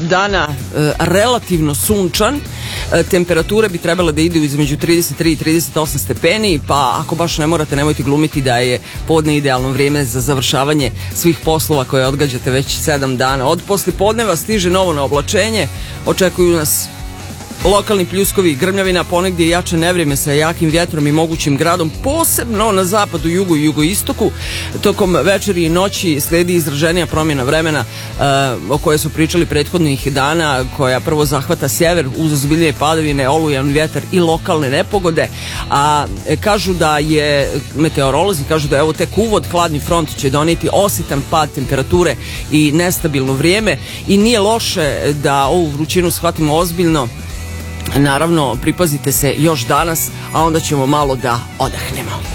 dana relativno sunčan, temperature bi trebale da idu između 33 i 38 stepeni, pa ako baš ne morate, nemojte glumiti da je podne idealno vrijeme za završavanje svih poslova koje odgađate već 7 dana. Od poslijepodneva stiže novo naoblačenje, očekuju nas lokalni pljuskovi i grmljavina, ponegdje jače nevrijeme sa jakim vjetrom i mogućim gradom, posebno na zapadu, jugu i jugoistoku. Tokom večeri i noći sledi izraženija promjena vremena o kojoj su pričali prethodnih dana, koja prvo zahvata sjever uz ozbiljnije padavine, olujan vjetar i lokalne nepogode. A kažu da je, meteorolozi kažu da je ovo tek uvod, hladni front će donijeti osjetan pad temperature i nestabilno vrijeme i nije loše da ovu vrućinu shvatimo ozbiljno. Naravno, pripazite se još danas, a onda ćemo malo da odahnemo.